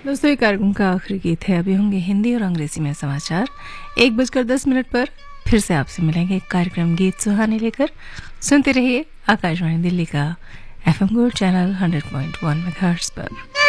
दोस्तों, ये कार्यक्रम का आखिरी गीत है। अभी होंगे हिंदी और अंग्रेजी में समाचार। 1:10 पर फिर से आपसे मिलेंगे कार्यक्रम गीत सुहाने लेकर। सुनते रहिए आकाशवाणी दिल्ली का FM गोल्ड चैनल 100.1 मेगाहर्ट्ज पर।